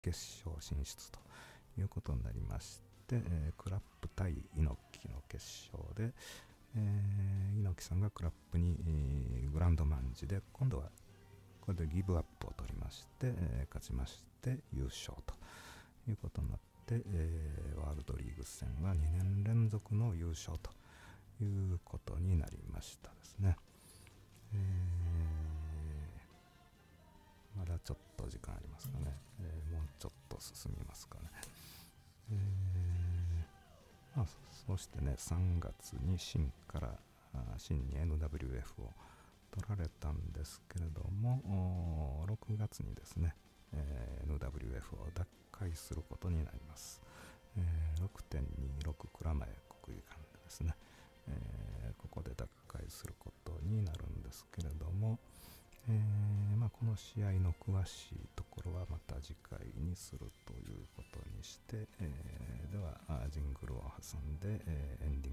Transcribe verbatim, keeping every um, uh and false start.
決勝進出ということになりまして、えー、クラップ対猪木の決勝で、えー、猪木さんがクラップに、えー、グランドマンジで今度はこれでギブアップを取りまして、えー、勝ちまして優勝ということになって、えー、ワールドリーグ戦はにねん連続の優勝ということになりましたですね。えー、まだちょっと時間ありますかね、えー、もうちょっと進みますかね。えーまあ、そしてねさんがつに新から新に エヌダブリューエフ を取られたんですけれども、ろくがつにですね、えー、エヌダブリューエフ を奪回することになります。えー、ろくてんにろく 蔵前国技館でですね、えー、ここで奪回することになるんですけれども、えーまあ、この試合の詳しいところはまた次回にするということにして、えー、ではジングルを挟んで、えー、エンディング